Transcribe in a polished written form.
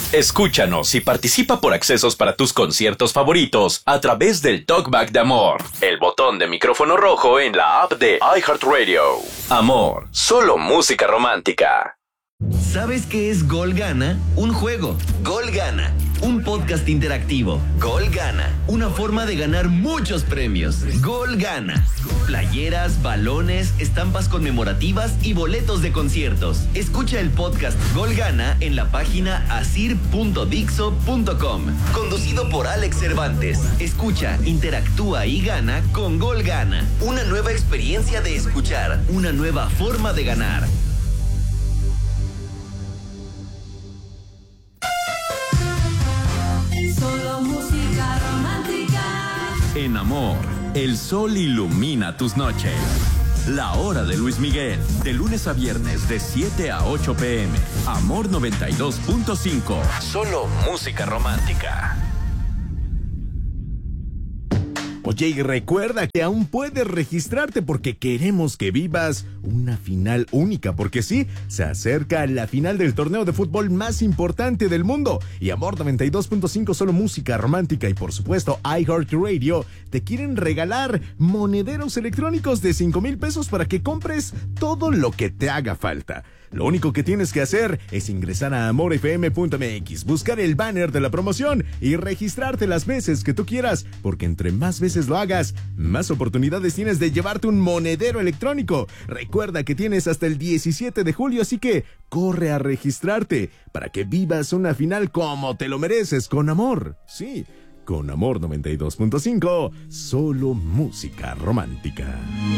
Escúchanos y participa por accesos para tus conciertos favoritos a través del Talkback de Amor, el botón de micrófono rojo en la app de iHeartRadio. Amor, solo música romántica. ¿Sabes qué es Gol Gana? Un juego. Gol Gana. Un podcast interactivo. Gol Gana. Una forma de ganar muchos premios. Gol Gana. Playeras, balones, estampas conmemorativas y boletos de conciertos. Escucha el podcast Gol Gana en la página asir.dixo.com. Conducido por Alex Cervantes. Escucha, interactúa y gana con Gol Gana. Una nueva experiencia de escuchar. Una nueva forma de ganar. Solo música romántica. En Amor, el sol ilumina tus noches. La hora de Luis Miguel, de lunes a viernes de 7 a 8 p.m. Amor 92.5. Solo música romántica. Oye, y recuerda que aún puedes registrarte porque queremos que vivas una final única, porque sí, se acerca la final del torneo de fútbol más importante del mundo. Y Amor 92.5, solo música romántica y por supuesto iHeartRadio te quieren regalar monederos electrónicos de 5,000 pesos para que compres todo lo que te haga falta. Lo único que tienes que hacer es ingresar a amorfm.mx, buscar el banner de la promoción y registrarte las veces que tú quieras, porque entre más veces lo hagas, más oportunidades tienes de llevarte un monedero electrónico. Recuerda que tienes hasta el 17 de julio, así que corre a registrarte para que vivas una final como te lo mereces, con amor. Sí, con Amor 92.5, solo música romántica.